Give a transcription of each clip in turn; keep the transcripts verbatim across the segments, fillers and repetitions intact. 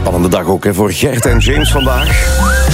Spannende dag ook hè, voor Gert en James vandaag.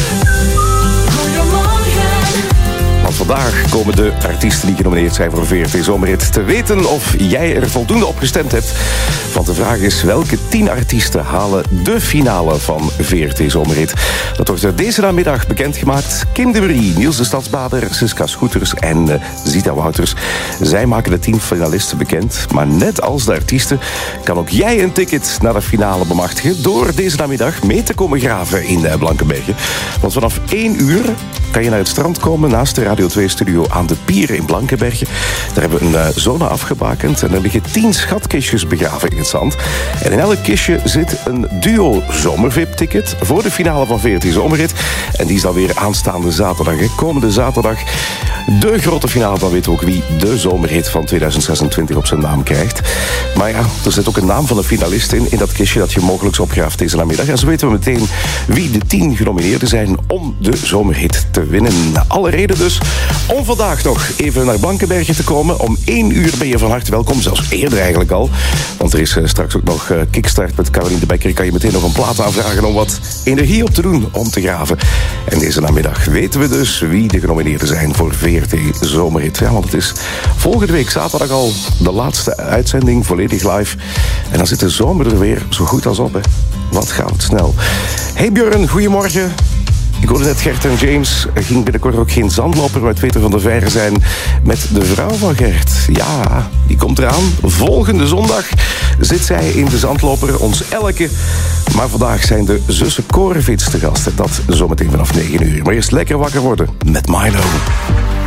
Want vandaag komen de artiesten die genomineerd zijn voor V R T Zomerhit te weten of jij er voldoende op gestemd hebt. Want de vraag is, welke tien artiesten halen de finale van V R T Zomerhit? Dat wordt er deze namiddag bekendgemaakt. Kim de Brie, Niels de Stadsbader, Siska Scooters en uh, Zita Wouters. Zij maken de tien finalisten bekend. Maar net als de artiesten kan ook jij een ticket naar de finale bemachtigen door deze namiddag mee te komen graven in uh, Blankenberge. Want vanaf één uur kan je naar het strand komen naast de Radio twee-studio aan de Pier in Blankenberge. Daar hebben we een uh, zone afgebakend en er liggen tien schatkistjes begraven in het zand. En in elk kistje zit een duo zomer-V I P-ticket voor de finale van V R T Zomerhit. En die is dan weer aanstaande zaterdag. Hè. Komende zaterdag de grote finale. Dan weten we ook wie de zomerhit van tweeduizend zesentwintig op zijn naam krijgt. Maar ja, er zit ook een naam van een finalist in, in dat kistje dat je mogelijk opgraaft deze namiddag. En zo weten we meteen wie de tien genomineerden zijn om de zomerhit te winnen. Alle reden dus om vandaag nog even naar Blankenberge te komen. Om één uur ben je van harte welkom, zelfs eerder eigenlijk al. Want er is uh, straks ook nog uh, Kickstart met Caroline de Bekker. Kan je meteen nog een plaat aanvragen om wat energie op te doen, om te graven. En deze namiddag weten we dus wie de genomineerden zijn voor V R T Zomerhit. Ja, want het is volgende week zaterdag al de laatste uitzending, volledig live. En dan zit de zomer er weer zo goed als op, hè. Wat gaat het snel. Hey Björn, goedemorgen. Ik hoorde net Gert en James. Er ging binnenkort ook geen zandloper met Peter van der Veijren zijn met de vrouw van Gert. Ja, die komt eraan. Volgende zondag zit zij in de zandloper, ons elke. Maar vandaag zijn de zussen Korevits te gast. Dat zometeen vanaf negen uur. Maar eerst lekker wakker worden met Milo.